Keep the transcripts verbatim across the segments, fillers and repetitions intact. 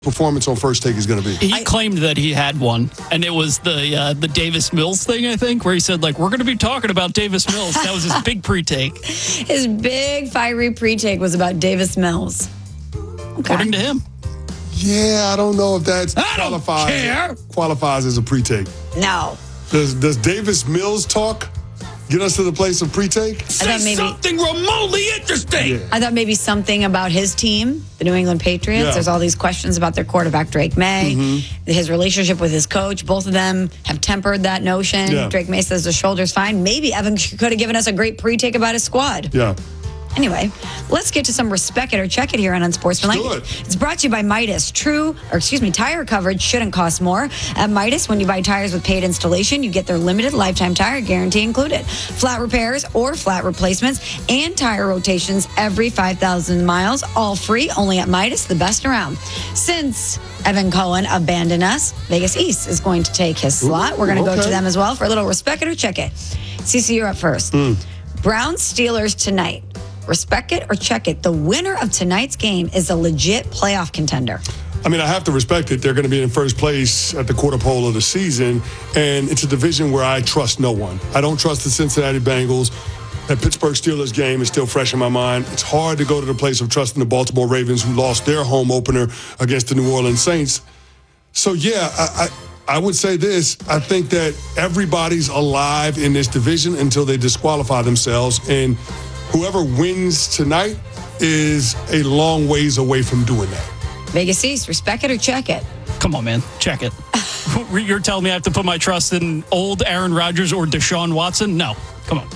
performance on First Take is going to be. He I, claimed that he had one, and it was the uh, the Davis Mills thing, I think, where he said, like, we're going to be talking about Davis Mills. That was his big pre-take. His big, fiery pre-take was about Davis Mills. Okay. According to him. Yeah, I don't know if that's I qualifies, don't care. qualifies as a pre-take. No. Does, does Davis Mills talk get us to the place of pre-take? Say I thought maybe, something remotely interesting. Yeah. I thought maybe something about his team, the New England Patriots. Yeah. There's all these questions about their quarterback, Drake May, mm-hmm. his relationship with his coach. Both of them have tempered that notion. Yeah. Drake May says the shoulder's fine. Maybe Evan could have given us a great pre-take about his squad. Yeah. Anyway, let's get to some Respect It or Check It here on Unsportsmanlike. Good. It's brought to you by Midas. True, or excuse me, tire coverage shouldn't cost more. At Midas, when you buy tires with paid installation, you get their limited lifetime tire guarantee included. Flat repairs or flat replacements and tire rotations every five thousand miles, all free, only at Midas, the best around. Since Evan Cohen abandoned us, Vegas East is going to take his slot. We're going to okay. go to them as well for a little Respect It or Check It. Cece, you're up first. Mm. Browns Steelers tonight. Respect it or check it. The winner of tonight's game is a legit playoff contender. I mean, I have to respect it. They're going to be in first place at the quarter pole of the season, and it's a division where I trust no one. I don't trust the Cincinnati Bengals. That Pittsburgh Steelers game is still fresh in my mind. It's hard to go to the place of trusting the Baltimore Ravens, who lost their home opener against the New Orleans Saints. So, yeah, I, I, I would say this. I think that everybody's alive in this division until they disqualify themselves, and whoever wins tonight is a long ways away from doing that. Vegas East, respect it or check it? Come on, man. Check it. You're telling me I have to put my trust in old Aaron Rodgers or Deshaun Watson? No. Come on.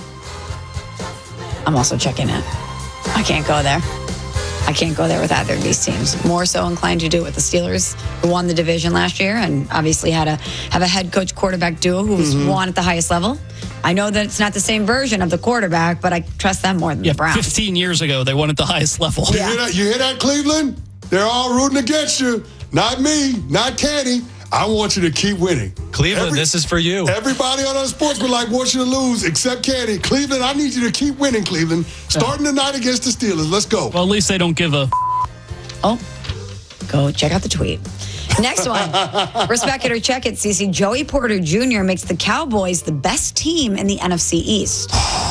I'm also checking it. I can't go there. I can't go there with either of these teams. More so inclined to do it with the Steelers, who won the division last year and obviously had a have a head coach quarterback duo who's mm-hmm. won at the highest level. I know that it's not the same version of the quarterback, but I trust them more than yeah, the Browns. fifteen years ago, they won at the highest level. You, yeah. hear that? You hear that, Cleveland? They're all rooting against you. Not me, not Kenny. I want you to keep winning. Cleveland, Every, this is for you. Everybody on Unsportsmanlike wants you to lose, except Kenny. Cleveland, I need you to keep winning, Cleveland. Starting yeah. tonight against the Steelers. Let's go. Well, at least they don't give a... Oh, go check out the tweet. Next one. Respect it or check it, Cece. Joey Porter Junior makes the Cowboys the best team in the N F C East.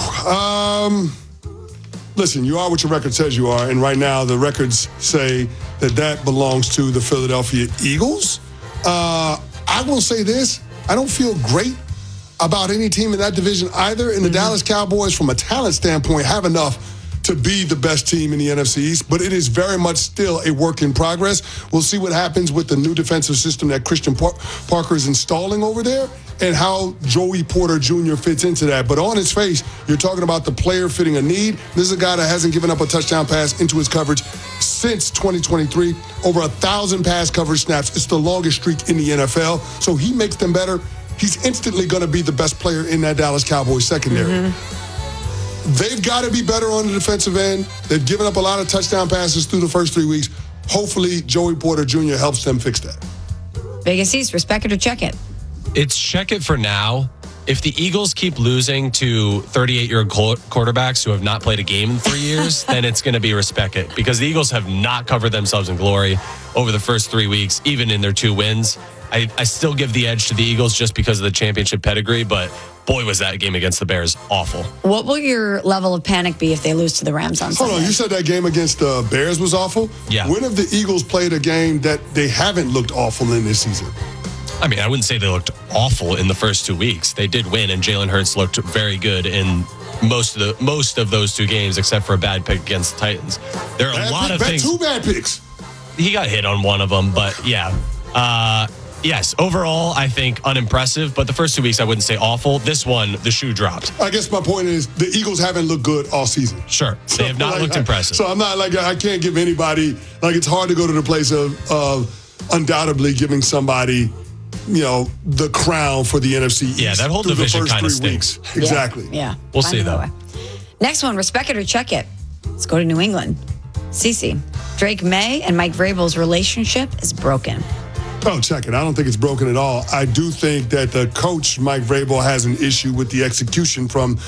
um, listen, you are what your record says you are, and right now the records say that that belongs to the Philadelphia Eagles. Uh, I will say this. I don't feel great about any team in that division either, and the mm-hmm. Dallas Cowboys, from a talent standpoint, have enough to be the best team in the N F C East, but it is very much still a work in progress. We'll see what happens with the new defensive system that Christian Par- Parker is installing over there and how Joey Porter Junior fits into that. But on its face, you're talking about the player fitting a need. This is a guy that hasn't given up a touchdown pass into his coverage since twenty twenty-three. Over a thousand pass coverage snaps. It's the longest streak in the N F L. So he makes them better. He's instantly going to be the best player in that Dallas Cowboys secondary. Mm-hmm. They've got to be better on the defensive end. They've given up a lot of touchdown passes through the first three weeks. Hopefully, Joey Porter Junior helps them fix that. Vegas East, respect it or check it? It's check it for now. If the Eagles keep losing to thirty-eight-year-old quarterbacks who have not played a game in three years, then it's going to be respect it. Because the Eagles have not covered themselves in glory over the first three weeks, even in their two wins. I, I still give the edge to the Eagles just because of the championship pedigree, but boy, was that game against the Bears awful. What will your level of panic be if they lose to the Rams on Sunday? Hold on, you said that game against the uh, Bears was awful? Yeah. When have the Eagles played a game that they haven't looked awful in this season? I mean, I wouldn't say they looked awful in the first two weeks. They did win, and Jalen Hurts looked very good in most of the most of those two games, except for a bad pick against the Titans. There are bad a lot pick, of bad, things. Two bad picks. He got hit on one of them, but yeah. Uh, yes, overall, I think unimpressive, but the first two weeks I wouldn't say awful. This one, the shoe dropped. I guess my point is the Eagles haven't looked good all season. Sure, so, they have not like, looked impressive. So I'm not like, I can't give anybody, like it's hard to go to the place of, of undoubtedly giving somebody, you know, the crown for the N F C East. Yeah, that whole division kind of stinks. Weeks. Exactly. Yeah. yeah. We'll see, though. Next one, respect it or check it. Let's go to New England. Cece, Drake May and Mike Vrabel's relationship is broken. Oh, check it. I don't think it's broken at all. I do think that the coach, Mike Vrabel, has an issue with the execution from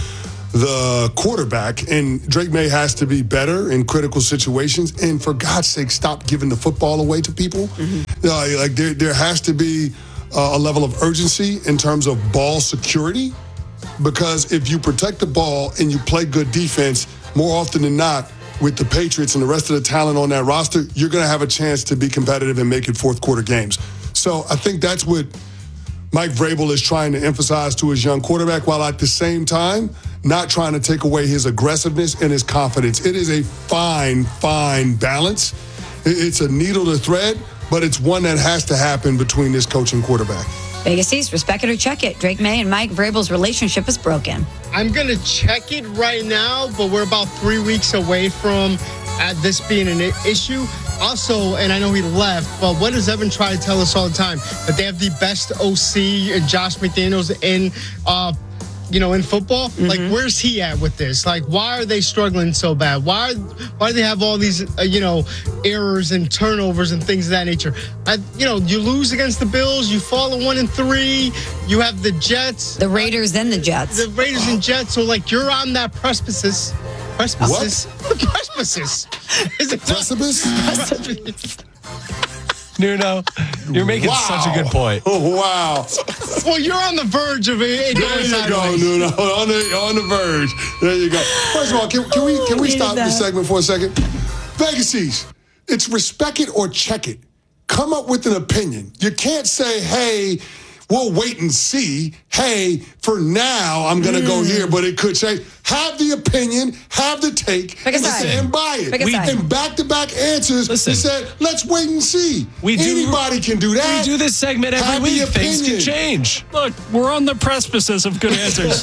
the quarterback, and Drake May has to be better in critical situations. And for God's sake, stop giving the football away to people. Mm-hmm. Uh, like there, there has to be uh, a level of urgency in terms of ball security, because if you protect the ball and you play good defense, more often than not, with the Patriots and the rest of the talent on that roster, you're going to have a chance to be competitive and make it fourth quarter games. So I think that's what Mike Vrabel is trying to emphasize to his young quarterback, while at the same time not trying to take away his aggressiveness and his confidence. It is a fine, fine balance. It's a needle to thread, but it's one that has to happen between this coach and quarterback. Vegas East, respect it or check it. Drake May and Mike Vrabel's relationship is broken. I'm going to check it right now, but we're about three weeks away from uh, this being an issue. Also, and I know he left, but what does Evan try to tell us all the time? That they have the best O C, and Josh McDaniels, in uh, you know, in football. Mm-hmm. Like, where's he at with this? Like, why are they struggling so bad? Why, why do they have all these, uh, you know, errors and turnovers and things of that nature? I, you know, you lose against the Bills, you fall at one and three, you have the Jets. The Raiders and the Jets. The Raiders and Jets, so, like, you're on that precipice. Precipice? What? Precipice. Is it Precipice? Precipice. Nuno, you're making Wow. such a good point. Oh, wow. Well, you're on the verge of it. it There going you go, sideways. Nuno. On the, on the verge. There you go. First of all, can, can we can we stop this segment for a second? Vegas East, it's respect it or check it. Come up with an opinion. You can't say, hey, we'll wait and see. Hey, for now, I'm going to mm. go here, but it could change. Have the opinion, have the take, Pick a and, side. and buy it. Pick a We, side. and back-to-back answers, Listen. he said, let's wait and see. We do- Anybody can do that. We do this segment every Have the week. Things can opinion. change. Look, we're on the precipice of good answers.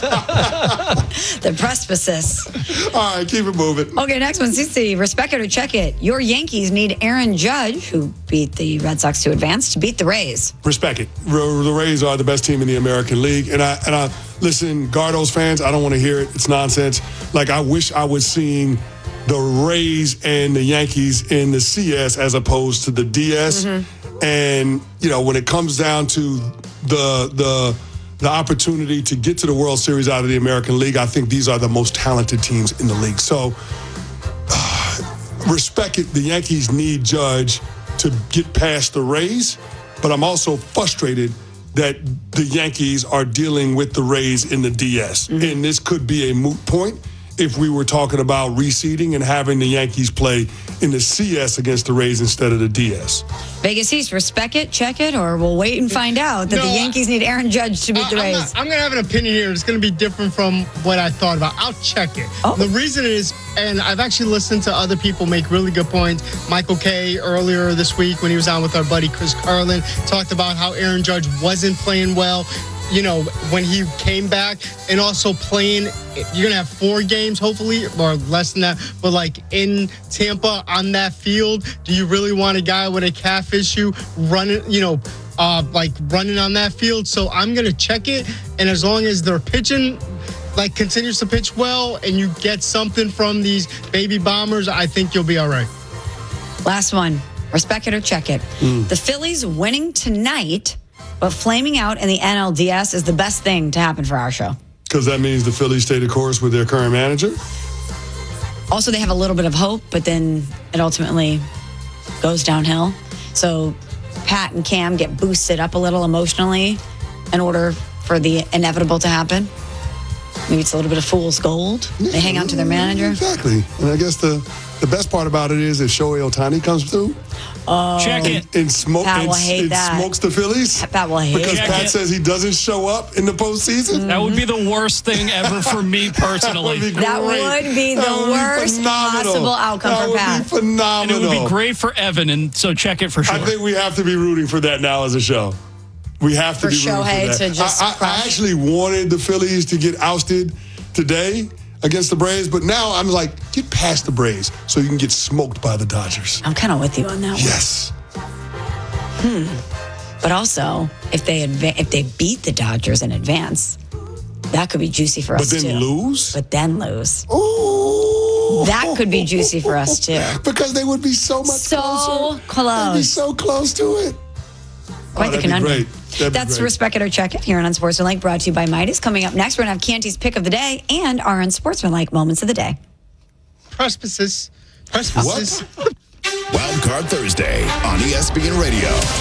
The precipice. All right, keep it moving. Okay, next one, C C. Respect it or check it. Your Yankees need Aaron Judge, who beat the Red Sox to advance, to beat the Rays. Respect it. R- The Rays are the best team in the American League, and I and I listen, Gardos fans. I don't want to hear it. It's nonsense. Like, I wish I was seeing the Rays and the Yankees in the C S as opposed to the D S. Mm-hmm. And you know, when it comes down to the the the opportunity to get to the World Series out of the American League, I think these are the most talented teams in the league. So, uh, respect it. The Yankees need Judge to get past the Rays, but I'm also frustrated that the Yankees are dealing with the Rays in the D S. Mm-hmm. And this could be a moot point if we were talking about reseeding and having the Yankees play in the C S against the Rays instead of the D S. Vegas East, respect it, check it, or we'll wait and find out that No, the Yankees need Aaron Judge to beat the I- I'm, Rays. not- I'm going to have an opinion here. It's going to be different from what I thought about. I'll check it. Oh. The reason is, and I've actually listened to other people make really good points. Michael Kay earlier this week when he was on with our buddy Chris Carlin talked about how Aaron Judge wasn't playing well, you know, when he came back, and also playing, you're going to have four games, hopefully, or less than that, but like in Tampa on that field, do you really want a guy with a calf issue running, you know, uh, like running on that field? So I'm going to check it, and as long as they're pitching, like continues to pitch well, and you get something from these baby bombers, I think you'll be all right. Last one, respect it or check it. Mm. The Phillies winning tonight, but flaming out in the N L D S is the best thing to happen for our show. Because that means the Phillies stay the course with their current manager? Also, they have a little bit of hope, but then it ultimately goes downhill. So Pat and Cam get boosted up a little emotionally in order for the inevitable to happen. Maybe it's a little bit of fool's gold. They hang on to their manager. Exactly. And I guess the, the best part about it is if Shohei Ohtani comes through Check it. and, and, smoke, Pat and, will hate and that. smokes the Phillies. Pat will hate Because Check Pat it. says he doesn't show up in the postseason. That would be the worst thing ever for me That would personally. be That great. would be the That would be worst phenomenal. possible outcome that for would Pat. Be phenomenal. And it would be great for Evan, and so check it for sure. I think we have to be rooting for that now as a show. We have to For be rooting Shohei for that. to just I, I, I crush. actually wanted the Phillies to get ousted today against the Braves, but now I'm like, get past the Braves so you can get smoked by the Dodgers. I'm kind of with you on that one. Yes. But also, if they adva- if they beat the Dodgers in advance, that could be juicy for But us then too. lose? But then lose. Ooh. That could be juicy for us too. Because they would be so much So closer. close. They'd be so close to it. Quite Oh, the that'd be conundrum. great. That'd be That's great. Respect It or Check It here on Unsportsmanlike, brought to you by Midas. Coming up next, we're going to have Canty's Pick of the Day and our Unsportsmanlike Moments of the Day. Precipices. Precipices. Wild Card Thursday on E S P N Radio.